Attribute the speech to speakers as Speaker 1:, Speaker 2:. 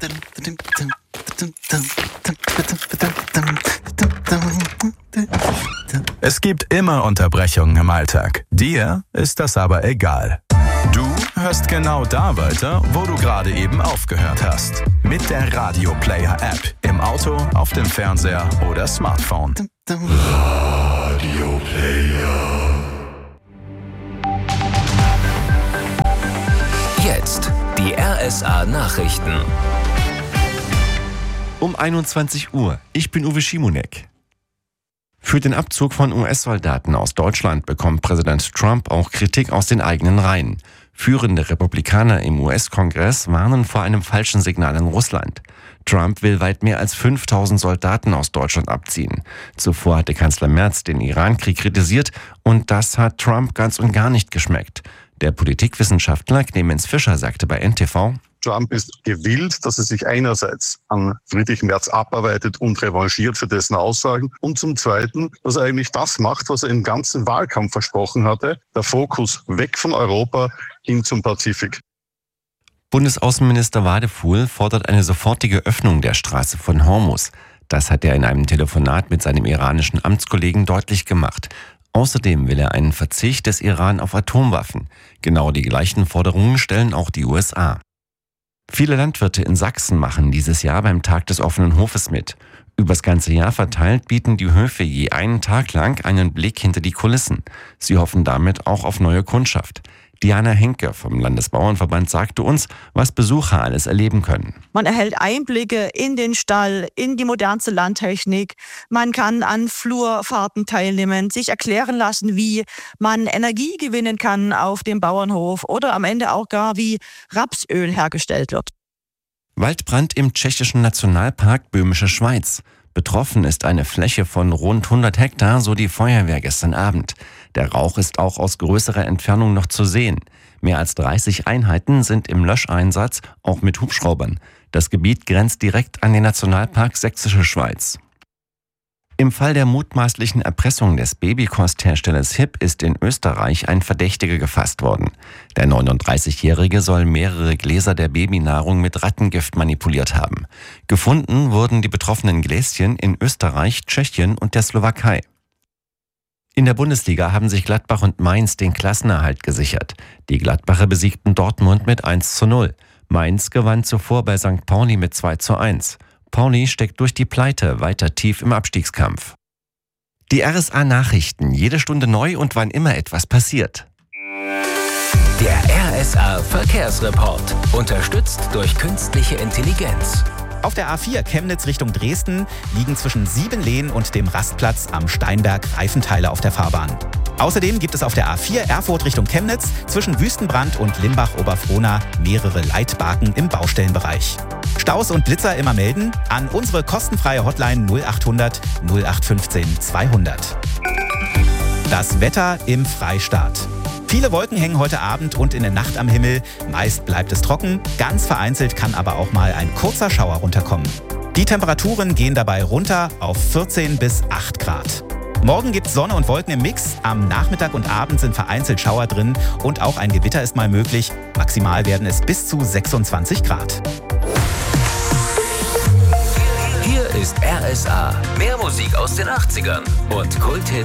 Speaker 1: Es gibt immer Unterbrechungen im Alltag. Dir ist das aber egal. Du hörst genau da weiter, wo du gerade eben aufgehört hast. Mit der Radio Player App. Im Auto, auf dem Fernseher oder Smartphone.
Speaker 2: Radio Player.
Speaker 3: Jetzt die RSA-Nachrichten.
Speaker 4: Um 21 Uhr. Ich bin Uwe Schimonek. Für den Abzug von US-Soldaten aus Deutschland bekommt Präsident Trump auch Kritik aus den eigenen Reihen. Führende Republikaner im US-Kongress warnen vor einem falschen Signal in Russland. Trump will weit mehr als 5000 Soldaten aus Deutschland abziehen. Zuvor hatte Kanzler Merz den Iran-Krieg kritisiert und das hat Trump ganz und gar nicht geschmeckt. Der Politikwissenschaftler Clemens Fischer sagte bei NTV:
Speaker 5: Trump ist gewillt, dass er sich einerseits an Friedrich Merz abarbeitet und revanchiert für dessen Aussagen und zum Zweiten, dass er eigentlich das macht, was er im ganzen Wahlkampf versprochen hatte, der Fokus weg von Europa hin zum Pazifik.
Speaker 4: Bundesaußenminister Wadefuhl fordert eine sofortige Öffnung der Straße von Hormuz. Das hat er in einem Telefonat mit seinem iranischen Amtskollegen deutlich gemacht. Außerdem will er einen Verzicht des Iran auf Atomwaffen. Genau die gleichen Forderungen stellen auch die USA. Viele Landwirte in Sachsen machen dieses Jahr beim Tag des offenen Hofes mit. Übers ganze Jahr verteilt bieten die Höfe je einen Tag lang einen Blick hinter die Kulissen. Sie hoffen damit auch auf neue Kundschaft. Diana Henke vom Landesbauernverband sagte uns, was Besucher alles erleben können.
Speaker 6: Man erhält Einblicke in den Stall, in die modernste Landtechnik. Man kann an Flurfahrten teilnehmen, sich erklären lassen, wie man Energie gewinnen kann auf dem Bauernhof oder am Ende auch gar, wie Rapsöl hergestellt wird.
Speaker 4: Waldbrand im tschechischen Nationalpark Böhmische Schweiz. Betroffen ist eine Fläche von rund 100 Hektar, so die Feuerwehr gestern Abend. Der Rauch ist auch aus größerer Entfernung noch zu sehen. Mehr als 30 Einheiten sind im Löscheinsatz, auch mit Hubschraubern. Das Gebiet grenzt direkt an den Nationalpark Sächsische Schweiz. Im Fall der mutmaßlichen Erpressung des Babykostherstellers HIP ist in Österreich ein Verdächtiger gefasst worden. Der 39-Jährige soll mehrere Gläser der Babynahrung mit Rattengift manipuliert haben. Gefunden wurden die betroffenen Gläschen in Österreich, Tschechien und der Slowakei. In der Bundesliga haben sich Gladbach und Mainz den Klassenerhalt gesichert. Die Gladbacher besiegten Dortmund mit 1:0. Mainz gewann zuvor bei St. Pauli mit 2:1. Pauli steckt durch die Pleite weiter tief im Abstiegskampf. Die RSA-Nachrichten, jede Stunde neu und wann immer etwas passiert.
Speaker 3: Der RSA-Verkehrsreport, unterstützt durch künstliche Intelligenz.
Speaker 7: Auf der A4 Chemnitz Richtung Dresden liegen zwischen Siebenlehn und dem Rastplatz am Steinberg Reifenteile auf der Fahrbahn. Außerdem gibt es auf der A4 Erfurt Richtung Chemnitz zwischen Wüstenbrand und Limbach-Oberfrohna mehrere Leitbaken im Baustellenbereich. Staus und Blitzer immer melden an unsere kostenfreie Hotline 0800 0815 200. Das Wetter im Freistaat. Viele Wolken hängen heute Abend und in der Nacht am Himmel. Meist bleibt es trocken, ganz vereinzelt kann aber auch mal ein kurzer Schauer runterkommen. Die Temperaturen gehen dabei runter auf 14 bis 8 Grad. Morgen gibt's Sonne und Wolken im Mix. Am Nachmittag und Abend sind vereinzelt Schauer drin und auch ein Gewitter ist mal möglich. Maximal werden es bis zu 26 Grad.
Speaker 3: Hier ist RSA. Mehr Musik aus den 80ern und Kulthits